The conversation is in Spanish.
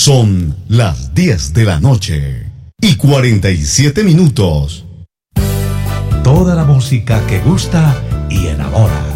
Son las 10 de la noche y 47 minutos. Toda la música que gusta y enamora.